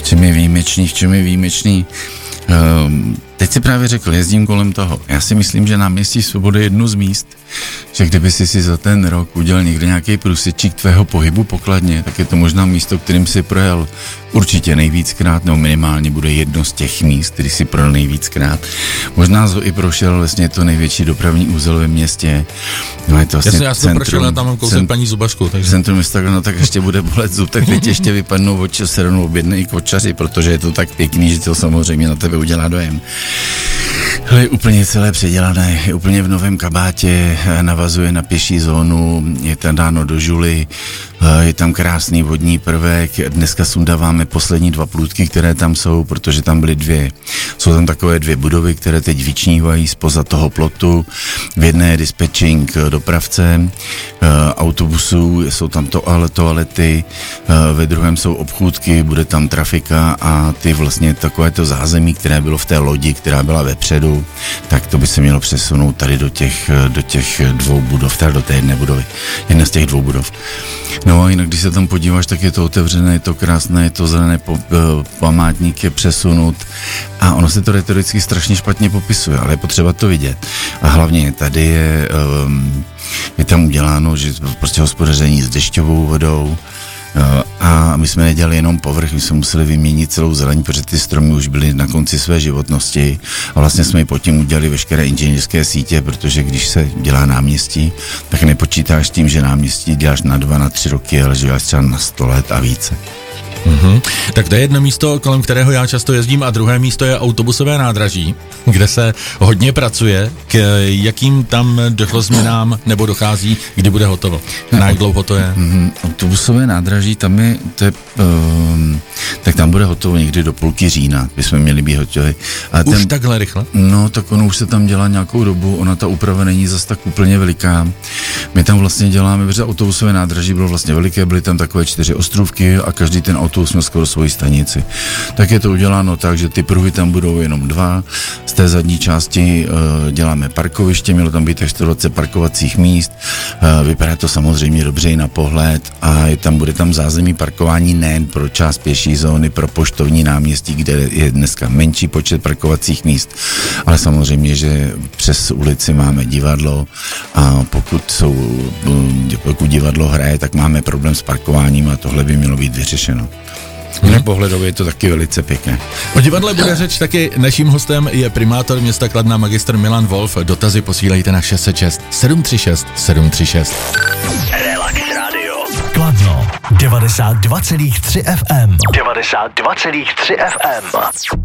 V čem je výjimečný? Teď si právě řekl, jezdím kolem toho. Já si myslím, že náměstí Svobody je jedno z míst, že kdyby si za ten rok udělal někde nějaký průsečík tvého pohybu pokladně, tak je to možná místo, kterým si projel určitě nejvíckrát, nebo minimálně bude jedno z těch míst, který si projel nejvíckrát. Možná i prošel vlastně to největší dopravní úzel ve městě. No je to vlastně já jsem prošel, já tam mám kousek paní zubařku. Takže... Centrum města, no tak ještě bude bolet zub, tak teď ještě vypadnou oči, se rovnou objednají kočaři, protože je to tak pěkný, že to samozřejmě na tebe udělá dojem. Hele, je úplně celé předělané, je úplně v novém kabátě, navazuje na pěší zónu, je tam dáno do žuly, je tam krásný vodní prvek, dneska sundáváme poslední 2 plůtky, které tam jsou, protože tam byly 2. Jsou tam takové 2 budovy, které teď vyčnívají zpoza toho plotu. V jedné je dispatching dopravce, autobusů, jsou tam toalety, ve druhém jsou obchůdky, bude tam trafika a ty vlastně takové to zázemí, které bylo v té lodi, která byla vepředu, tak to by se mělo přesunout tady do těch 2 budov, teda do té jedné budovy, jedna z těch 2 budov. No a jinak, když se tam podíváš, tak je to otevřené, je to krásné, je to zelené, památník je přesunut a ono se to retoricky strašně špatně popisuje, ale je potřeba to vidět. A hlavně tady je tam uděláno, že prostě hospodaření s dešťovou vodou, a my jsme nedělali jenom povrch, my jsme museli vyměnit celou zeleň, protože ty stromy už byly na konci své životnosti a vlastně jsme i pod tím udělali veškeré inženýrské sítě, protože když se dělá náměstí, tak nepočítáš tím, že náměstí děláš na 2, na 3 roky, ale že děláš třeba na 100 let a více. Mm-hmm. Tak to je jedno místo, kolem kterého já často jezdím a druhé místo je autobusové nádraží, kde se hodně pracuje. K jakým tam došlo změnám nebo dochází, kdy bude hotovo? Na jak dlouho to je? Autobusové nádraží, tak tam bude hotovo někdy do půlky října, bychom měli být hotovi. Už takhle rychle? No, tak ono už se tam dělá nějakou dobu, ona ta úprava není zas tak úplně veliká. My tam vlastně děláme, protože autobusové nádraží bylo vlastně veliké, byly tam takové 4 ostrůvky a každý ten autobus měl skoro svoji stanici. Tak je to uděláno tak, že ty pruhy tam budou jenom 2, z té zadní části děláme parkoviště, mělo tam být až 120 parkovacích míst, vypadá to samozřejmě dobře i na pohled a bude tam zázemí parkování nejen pro část pěší zóny, pro poštovní náměstí, kde je dneska menší počet parkovacích míst, ale samozřejmě, že přes ulici máme divadlo a pokud divadlo hraje, tak máme problém s parkováním a tohle by mělo být vyřešeno. Na pohledově je to taky velice pěkné. O divadle bude řeč taky. Naším hostem je primátor města Kladna magistr Milan Wolf. Dotazy posílejte na 606 736 736. Relax Radio. Kladno 92,3 FM. 92,3 FM.